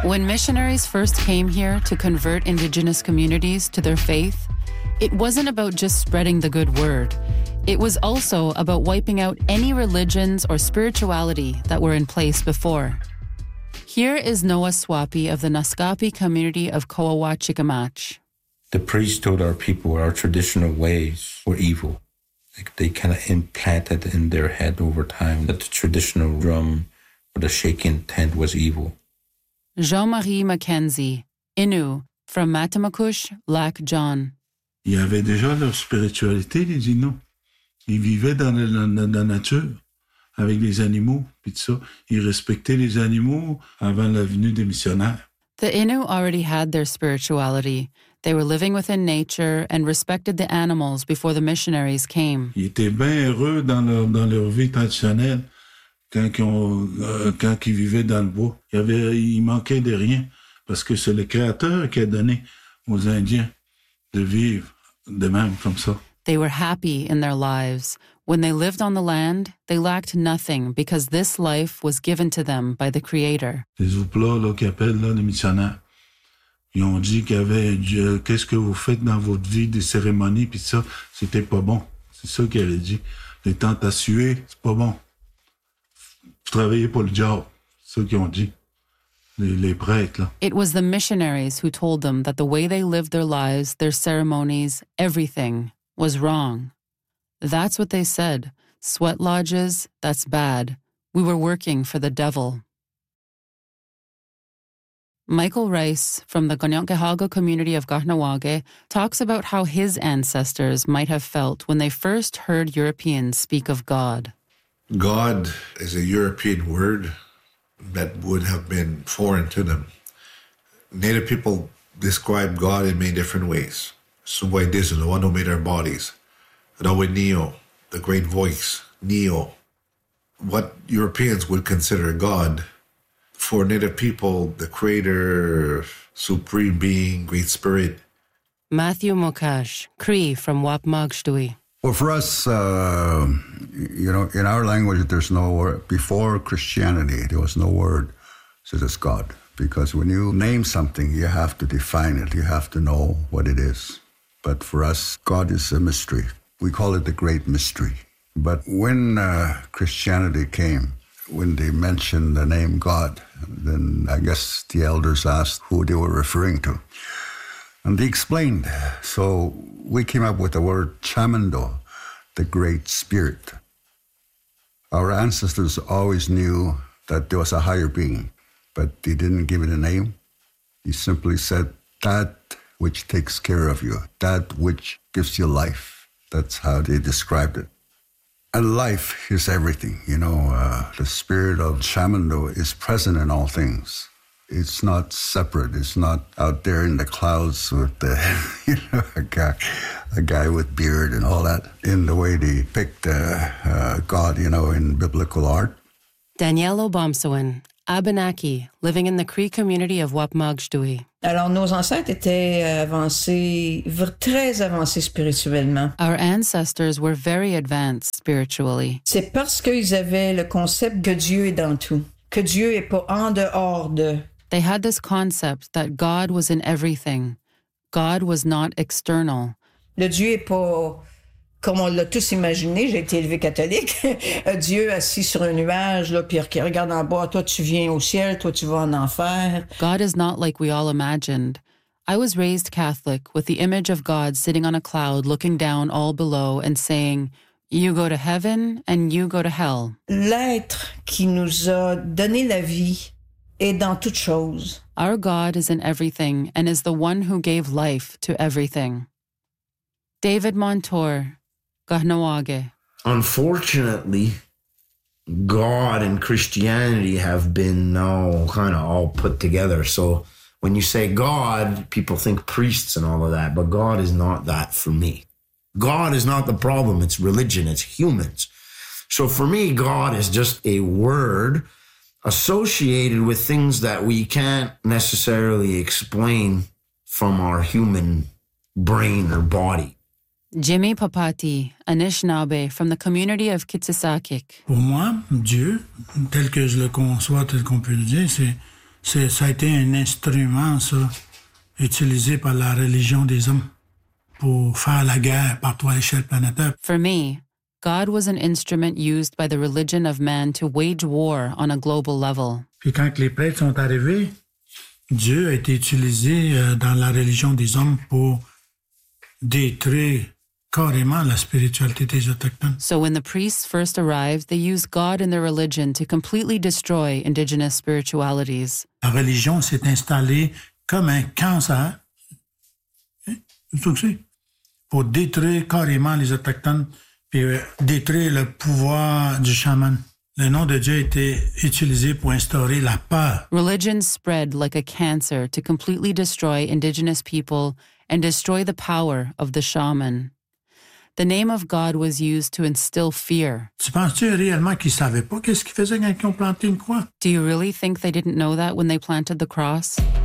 When missionaries first came here to convert indigenous communities to their faith, it wasn't about just spreading the good word. It was also about wiping out any religions or spirituality that were in place before. Here is Noah Swapi of the Naskapi community of Coahuachicamach. The priest told our people our traditional ways were evil. Like they kind of implanted in their head over time that the traditional drum or the shaking tent was evil. Jean-Marie Mackenzie, Innu, from Matamakush, Lac John. Ils avaient déjà leur spiritualité, les Inuits. Ils vivaient dans la nature, avec les animaux, puis tout ça. Ils respectaient les animaux avant la venue des missionnaires. The Innu already had their spirituality. They were living within nature and respected the animals before the missionaries came. Ils étaient bien heureux dans leur vie traditionnelle quand ils vivaient dans le bois. Il manquait de rien parce que c'est le Créateur qui a donné aux Indiens de vivre de même comme ça. They were happy in their lives. When they lived on the land, they lacked nothing because this life was given to them by the Creator. Les Ouplas, là, qu'ils appellent là, les missionnaires, ils ont dit qu'il y avait qu'est-ce que vous faites dans votre vie, des cérémonies, puis ça, c'était pas bon. C'est ça qu'ils avaient dit. Les tentes à suer, c'est pas bon. Vous travaillez pour le diable. C'est ça qu'ils ont dit. Les prêtres, là. It was the missionaries who told them that the way they lived their lives, their ceremonies, everything was wrong. That's what they said. Sweat lodges, that's bad. We were working for the devil. Michael Rice, from the Kanien'kehá:ka community of Kahnawake, talks about how his ancestors might have felt when they first heard Europeans speak of God. God is a European word that would have been foreign to them. Native people describe God in many different ways. Sumway Dizu, the one who made our bodies. Rawe Neo, the great voice, Neo. What Europeans would consider God, for Native people, the Creator, Supreme Being, Great Spirit. Matthew Mokash, Cree from Wapmagshtui. Well, for us, in our language, there's no word. Before Christianity, there was no word such as God. Because when you name something, you have to define it. You have to know what it is. But for us, God is a mystery. We call it the great mystery. But when Christianity came, when they mentioned the name God, then I guess the elders asked who they were referring to. And they explained. So we came up with the word Chamando, the Great Spirit. Our ancestors always knew that there was a higher being, but they didn't give it a name. He simply said, that which takes care of you, that which gives you life. That's how they described it. And life is everything. The spirit of Chamando is present in all things. It's not separate. It's not out there in the clouds with a guy with beard and all that, in the way they picked God, in biblical art. Danielle Obomsawin, Abenaki, living in the Cree community of Wapmagshtui. Alors, nos ancêtres étaient avancés, très avancés spirituellement. Our ancestors were very advanced spiritually. C'est parce qu'ils avaient le concept que Dieu est dans tout, que Dieu est pas en dehors de. They had this concept that God was in everything. God was not external. Le Dieu est pas, comme on l'a tous imaginé, j'ai été élevé catholique, Dieu assis sur un nuage, là, puis qui regarde en bas, toi tu viens au ciel, toi tu vas en enfer. God is not like we all imagined. I was raised Catholic with the image of God sitting on a cloud looking down all below and saying, you go to heaven and you go to hell. L'être qui nous a donné la vie est dans toute chose. Our God is in everything and is the one who gave life to everything. David Montour, Kahnawake. Unfortunately, God and Christianity have been now kind of all put together. So when you say God, people think priests and all of that, but God is not that for me. God is not the problem. It's religion. It's humans. So for me, God is just a word associated with things that we can't necessarily explain from our human brain or body. Jimmy Papati, Anishinaabe, from the community of Kitsisakik. Pour moi, Dieu, tel que je le conçois, tel qu'on peut le dire, Ça a été un instrument, ça, utilisé par la religion des hommes pour faire la guerre partout à l'échelle planétaire. For me, God was an instrument used by the religion of man to wage war on a global level. Puis quand les prêtres sont arrivés, Dieu a été utilisé dans la religion des hommes pour détruire carrément la spiritualité des autochtones. So when the priests first arrived, they used God in their religion to completely destroy indigenous spiritualities. La religion s'est installée comme un cancer, c'est tout que c'est, pour détruire carrément les autochtones, puis détruire le pouvoir du chaman. Le nom de Dieu a été utilisé pour instaurer la peur. Religion spread like a cancer to completely destroy indigenous people and destroy the power of the shaman. The name of God was used to instill fear. Tu penses-tu réellement qu'ils ne savaient pas qu'est-ce qu'ils faisaient quand ils ont planté une croix? Do you really think they didn't know that when they planted the cross?